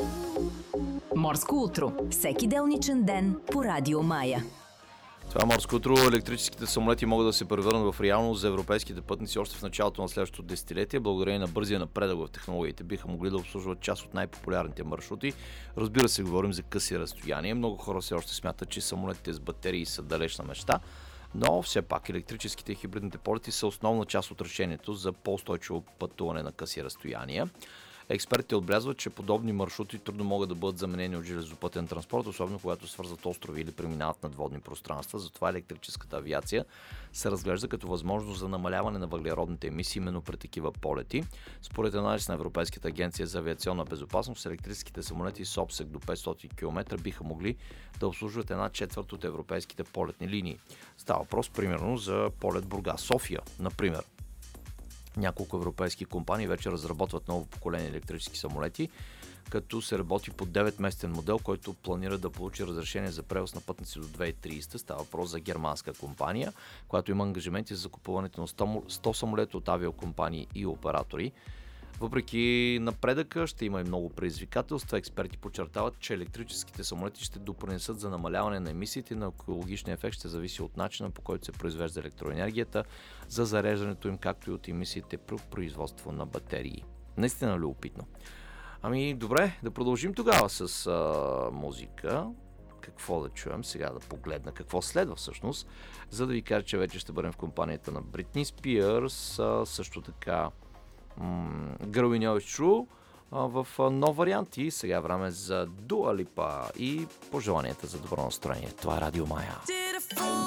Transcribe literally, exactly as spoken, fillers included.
Морско утро. Всеки делничен ден по Радио Мая. Това Морско утро. Електрическите самолети могат да се превърнат в реалност за европейските пътници още в началото на следващото десетилетие. Благодарение на бързия напредък в технологиите биха могли да обслужват част от най-популярните маршрути. Разбира се, говорим за къси разстояния. Много хора все още смятат, че самолетите с батерии са далечна мечта. Но все пак електрическите и хибридните полети са основна част от решението за по-устойчиво пътуване на къси разстояния. Експертите отбелязват, че подобни маршрути трудно могат да бъдат заменени от железопътен транспорт, особено когато свързват острови или преминават над водни пространства. Затова електрическата авиация се разглежда като възможност за намаляване на въглеродните емисии именно при такива полети. Според анализ на Европейската агенция за авиационна безопасност, електрическите самолети с обсег до петстотин километра биха могли да обслужват една четвърт от европейските полетни линии. Става въпрос примерно за полет Бургас-София, например. Няколко европейски компании вече разработват ново поколение електрически самолети, като се работи по деветместен модел, който планира да получи разрешение за превоз на пътници до две хиляди и тридесета. Става въпрос за германска компания, която има ангажименти за закупуването на сто самолета от авиокомпании и оператори. Въпреки напредъка ще има и много предизвикателства. Експерти подчертават, че електрическите самолети ще допринесат за намаляване на емисиите, на екологичния ефект ще зависи от начина, по който се произвежда електроенергията, за зареждането им, както и от емисиите при производство на батерии. Наистина любопитно. Ами добре, да продължим тогава с а, музика. Какво да чуем? Сега да погледна какво следва всъщност, за да ви кажа, че вече ще бъдем в компанията на Бритни Спиърс, а, също така Girl We Know It's True в нов вариант и сега време за Дуа Липа и пожеланията за добро настроение. Това е Радио Мая.